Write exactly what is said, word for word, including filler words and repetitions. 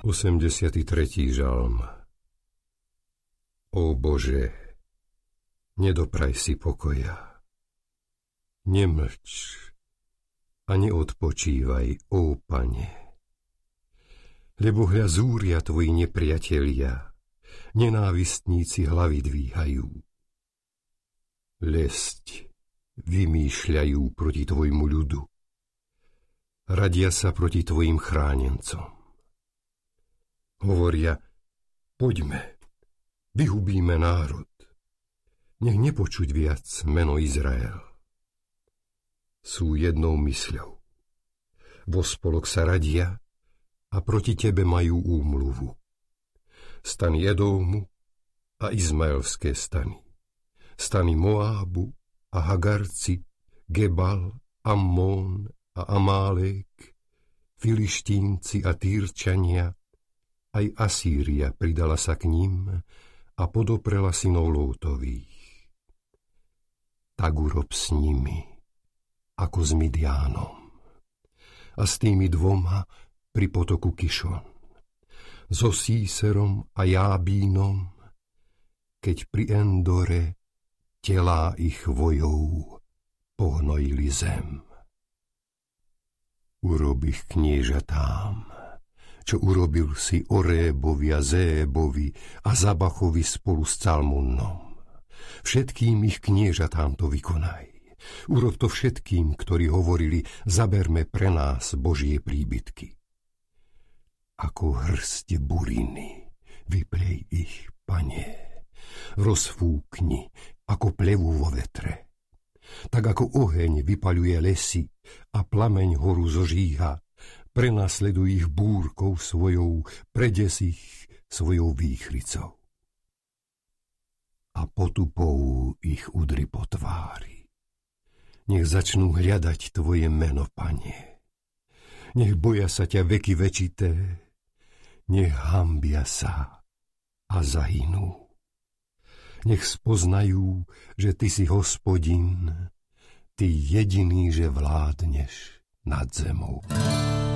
osemdesiaty tretí žalm. Ó Bože, nedopraj si pokoja. Nemlč a neodpočívaj, ó Pane. Lebo hľa zúria tvoji nepriatelia, nenávistníci hlavy dvíhajú. Lesť vymýšľajú proti tvojmu ľudu. Radia sa proti tvojim chránencom. Hovoria, poďme, vyhubíme národ. Nech nepočuť viac meno Izrael. Sú jednou mysľou. Vo spolok sa radia a proti tebe majú úmluvu. Stany Edómu a izmaelské stany. Stany Moábu a Hagarci, Gebal, Ammón a Amálek, Filištínci a Týrčania. Aj Asýria pridala sa k ním a podoprela synov Lótových. Tak urob s nimi, ako s Midiánom. A s tými dvoma pri potoku Kišon. So Síserom a Jábínom, keď pri Endore telá ich vojov pohnojili zem. Urob ich kniežatám, čo urobil si Orébovi a Zébovi a Zabachovi spolu s Calmunnom. Všetkým ich kniežatám to vykonaj. Urob to všetkým, ktorí hovorili, zaberme pre nás Božie príbytky. Ako hrste buriny, vyplej ich, Pane. Rozfúkni, ako plevu vo vetre. Tak ako oheň vypaľuje lesy a plameň horu zožíha, prenasleduj ich búrkou svojou, predes ich svojou výchricou. A potupou ich udri po tvári. Nech začnú hľadať tvoje meno, Pane. Nech boja sa ťa veky večité, nech hambia sa a zahynú. Nech spoznajú, že ty si Hospodin, ty jediný, že vládneš nad zemou.